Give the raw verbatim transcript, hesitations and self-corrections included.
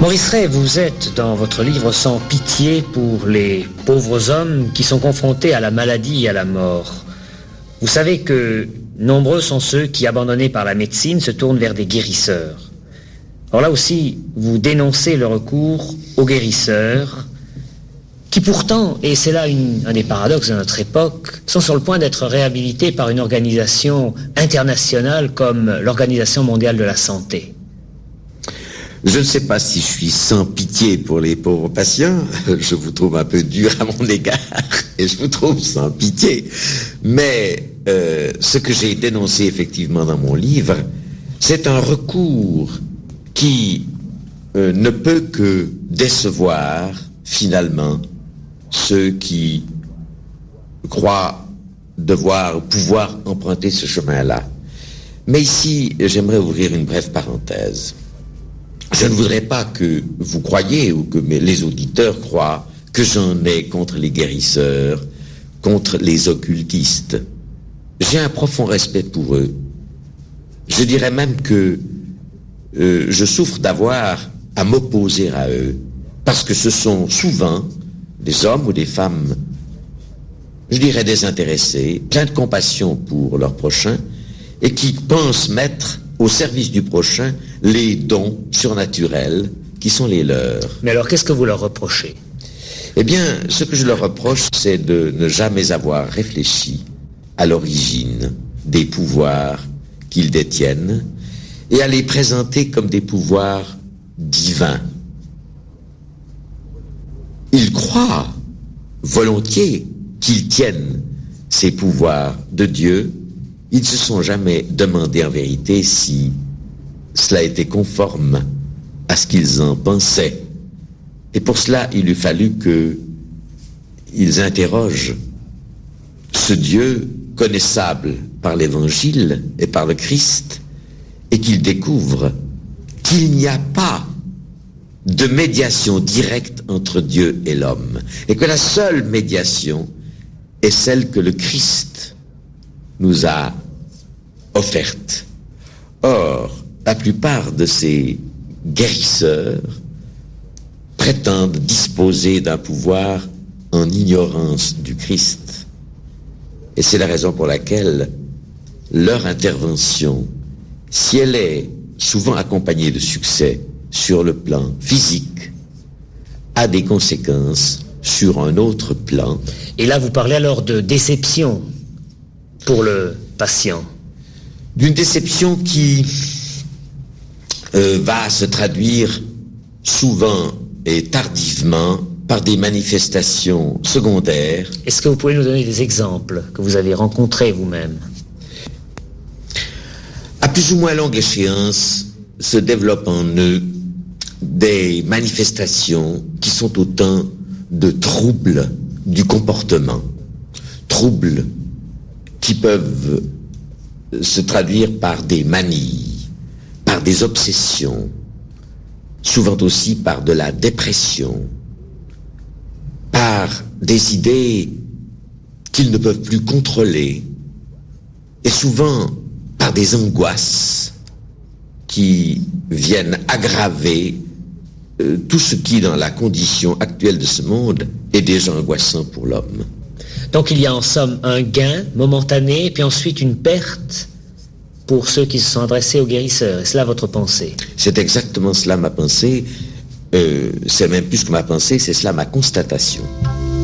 Maurice Rey, vous êtes dans votre livre sans pitié pour les pauvres hommes qui sont confrontés à la maladie et à la mort. Vous savez que nombreux sont ceux qui, abandonnés par la médecine, se tournent vers des guérisseurs. Alors là aussi, vous dénoncez le recours aux guérisseurs qui pourtant, et c'est là une, un des paradoxes de notre époque, sont sur le point d'être réhabilités par une organisation internationale comme l'Organisation mondiale de la santé. Je ne sais pas si je suis sans pitié pour les pauvres patients, je vous trouve un peu dur à mon égard, et je vous trouve sans pitié, mais euh, ce que j'ai dénoncé effectivement dans mon livre, c'est un recours qui euh, ne peut que décevoir finalement ceux qui croient devoir pouvoir emprunter ce chemin-là. Mais ici, j'aimerais ouvrir une brève parenthèse. Je ne voudrais pas que vous croyiez ou que mes, les auditeurs croient que j'en ai contre les guérisseurs, contre les occultistes. J'ai un profond respect pour eux. Je dirais même que euh, je souffre d'avoir à m'opposer à eux, parce que ce sont souvent des hommes ou des femmes, je dirais désintéressés, pleins de compassion pour leur prochain, et qui pensent mettre au service du prochain les dons surnaturels qui sont les leurs. Mais alors, qu'est-ce que vous leur reprochez? Eh bien, ce que je leur reproche, c'est de ne jamais avoir réfléchi à l'origine des pouvoirs qu'ils détiennent et à les présenter comme des pouvoirs divins. Ils croient volontiers qu'ils tiennent ces pouvoirs de Dieu. Ils ne se sont jamais demandé en vérité si cela était conforme à ce qu'ils en pensaient. Et pour cela, il eût fallu qu'ils interrogent ce Dieu connaissable par l'Évangile et par le Christ, et qu'ils découvrent qu'il n'y a pas de médiation directe entre Dieu et l'homme, et que la seule médiation est celle que le Christ nous a offerte. Or, la plupart de ces guérisseurs prétendent disposer d'un pouvoir en ignorance du Christ. Et c'est la raison pour laquelle leur intervention, si elle est souvent accompagnée de succès sur le plan physique, a des conséquences sur un autre plan. Et là, vous parlez alors de déception pour le patient. D'une déception qui euh, va se traduire souvent et tardivement par des manifestations secondaires. Est-ce que vous pouvez nous donner des exemples que vous avez rencontrés vous-même? À plus ou moins longue échéance, se développent en eux des manifestations qui sont autant de troubles du comportement, troubles qui peuvent se traduire par des manies, par des obsessions, souvent aussi par de la dépression, par des idées qu'ils ne peuvent plus contrôler, et souvent par des angoisses qui viennent aggraver euh, tout ce qui, dans la condition actuelle de ce monde, est déjà angoissant pour l'homme. Donc il y a en somme un gain momentané, puis ensuite une perte pour ceux qui se sont adressés aux guérisseurs. Est-ce là votre pensée? C'est exactement cela ma pensée. Euh, c'est même plus que ma pensée, c'est cela ma constatation.